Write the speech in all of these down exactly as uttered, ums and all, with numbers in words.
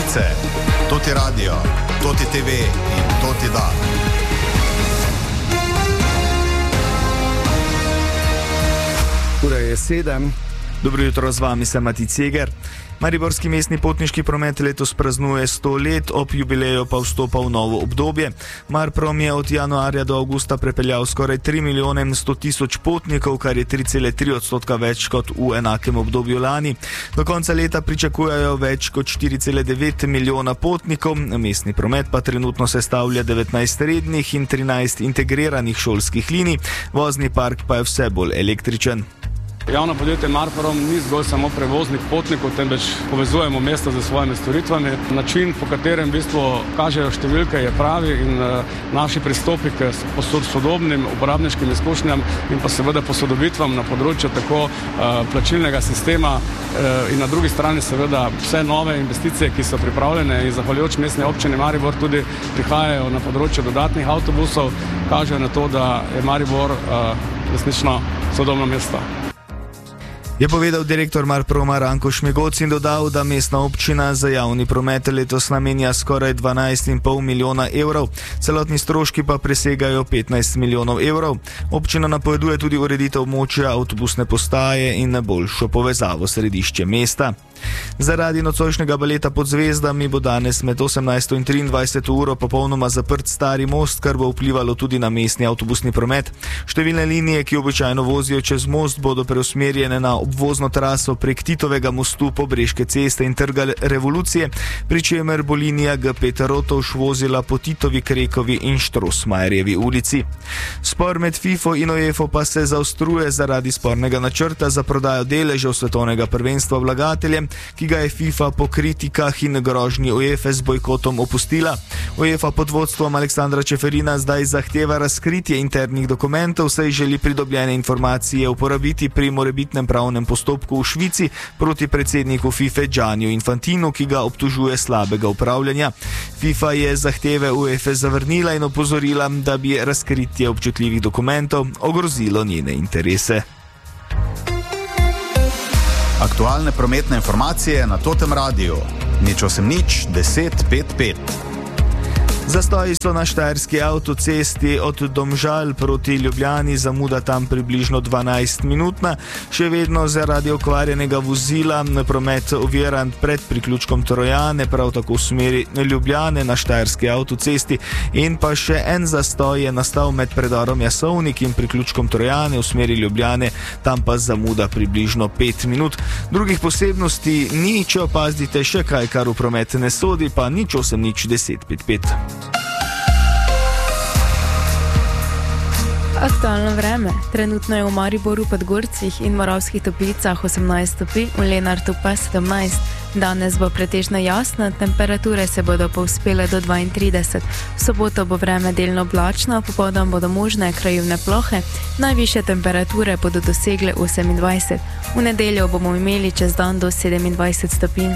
novice, to ti radio, to ti te ve in to ti da. Ura je sedem. Dobro jutro, z vami sem Mati Ceger. Mariborski mestni potniški promet letos praznuje sto let, ob jubileju pa vstopa v novo obdobje. Marprom je od januarja do avgusta prepeljal skoraj tri milijone sto tisoč potnikov, kar je tri cele tri odstotka več kot v enakem obdobju lani. Do konca leta pričakujejo več kot štiri cele devet milijona potnikov. Mestni promet pa trenutno sestavlja devetnajst rednih in trinajst integriranih šolskih linij. Vozni park pa je vse bolj električen. Javno podjetje Marprom ni zgolj samo prevoznik potnikov, temveč povezujemo mesto z svojimi storitvami. Način, po katerem v bistvu kažejo številke, je pravi in uh, naši pristopi k sodobnim uporabniškim izkušnjam in pa seveda posodobitvam na področju tako uh, plačilnega sistema uh, in na drugi strani seveda vse nove investicije, ki so pripravljene in zahvaljujoč mestni občini Maribor tudi prihajajo na področju dodatnih avtobusov, kažejo na to, da je Maribor uh, resnično sodobno mesto. Je povedal direktor Marproma Ranko Šmigoc in dodal, da mestna občina za javni promet letos namenja skoraj dvanajst in pol milijona evrov, celotni stroški pa presegajo petnajst milijonov evrov. Občina napoveduje tudi ureditev območja avtobusne postaje in boljšo povezavo s središčem mesta. Zaradi nocojšnjega baleta pod zvezdami bo danes med osemnajsto in triindvajseto uro popolnoma zaprt Stari most, kar bo vplivalo tudi na mestni avtobusni promet. Številne linije, ki običajno vozijo čez most, bodo preusmerjene na obvozno traso prek Titovega mostu, Pobreške ceste in Trga Revolucije, pri čemer bo linija G pet Rotovž vozila po Titovi, Krekovi in Štrosmajerjevi ulici. Spor med FIFO in UEFO pa se zaostruje zaradi spornega načrta za prodajo deležev svetovnega prvenstva vlagateljem, ki ga je FIFA po kritikah in grožnji UEFA z bojkotom opustila. UEFA pod vodstvom Aleksandra Čeferina zdaj zahteva razkritje internih dokumentov, saj želi pridobljene informacije uporabiti pri morebitnem pravnem postopku v Švici proti predsedniku FIFA Gianniu Infantinu, ki ga obtožuje slabega upravljanja. FIFA je zahteve UEFA zavrnila in opozorila, da bi razkritje občutljivih dokumentov ogrozilo njene interese. Aktualne prometne informacije na Totem radiju. Nič osem nič deset pet pet. Zastoji so na štajerski avtocesti od Domžal proti Ljubljani, zamuda tam približno dvanajst minutna, še vedno zaradi okvarjenega vozila, promet oviran pred priključkom Trojane, prav tako v smeri Ljubljane na štajerski avtocesti, in pa še en zastoj je nastal med predorom Jasovnik in priključkom Trojane v smeri Ljubljane, tam pa zamuda približno pet minut. Drugih posebnosti ni, če opazite še kaj, kar v promet ne sodi, pa nič osem nič deset pet pet. Aktualno vreme. Trenutno je v Mariboru, Podgorcih in Moravskih Toplicah osemnajst stopinj, v Lenartu pa sedemnajst. Danes bo pretežno jasno, temperature se bodo povzpele do dvaintrideset. V soboto bo vreme delno oblačno, popoldan bodo možne krajevne plohe, najvišje temperature bodo dosegle osemindvajset. V nedeljo bomo imeli čez dan do sedemindvajset stopinj.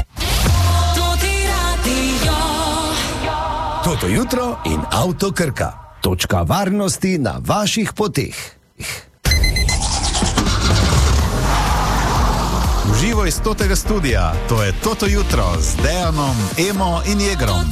Toto jutro in Avto Krka. Točka varnosti na vaših poteh. Uživo iz Totega studia, to je Toto jutro z Dejanom, Emo in Jegrom.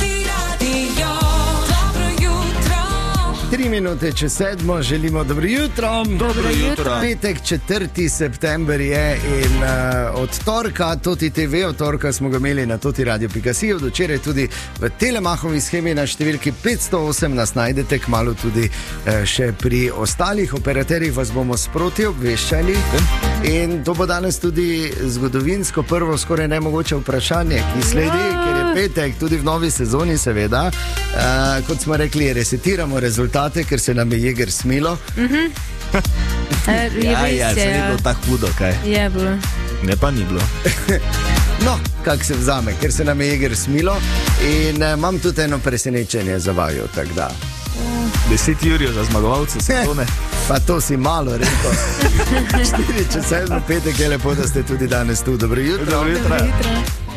Tri minute čez sedmo, želimo dobro jutro. Dobro jutro. Petek, četrti september je in uh, od torka, Toti te ve, od torka smo ga imeli na toti radio pika si, od včeraj tudi v Telemachovi shemi na številki petsto osem, nas najdete kmalu tudi uh, še pri ostalih operaterjih, vas bomo sproti obveščali. In to bo danes tudi zgodovinsko prvo, skoraj nemogoče vprašanje, ki sledi, ja. Ker je petek, tudi v novi sezoni seveda. Uh, kot smo rekli, resetiramo rezultate, ker se nam je Jeger smilo. Mhm. Ja, ja, se ni bilo tako hudo, kaj? Je bilo. Ne, pa ni bilo. No, kak se vzame, ker se nam je Jeger smilo in uh, imam tudi eno presenečenje za vaju, tako da. Deset jurjev za zmagovalce sezone. Pa to si malo rekel. Štiri čez sedmo, petek je lepo, da ste tudi danes tu. Dobro jutro. Dobro jutro. Dobro jutro.